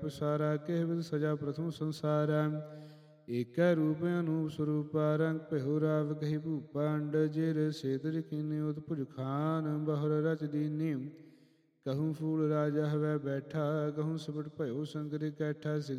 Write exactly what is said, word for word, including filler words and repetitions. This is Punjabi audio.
ਪਸਾਰਾ ਕਹਿ ਵਿਦ ਸਜਾ ਪ੍ਰਥਮ ਸੰਸਾਰਾ ਏਕੈ ਰੂਪ ਅਨੂਪ ਸਰੂਪਾ ਰੰਗ ਭਇਓ ਰਾਵ ਕਹੀ ਭੂਪਾਂਡ ਜਿਰ ਸੇਤਰ ਕੀਨੇ ਉਤ ਭੁਜ ਖਾਨ ਬਹੁਰ ਰਚ ਦੀਨੀ ਕਹੂੰ ਫੂਲ ਰਾਜਾ ਹਵੈ ਬੈਠਾ ਕਹੂੰ ਸਬਟ ਭਇਓ ਸੰਕਰ ਕੈਠਾ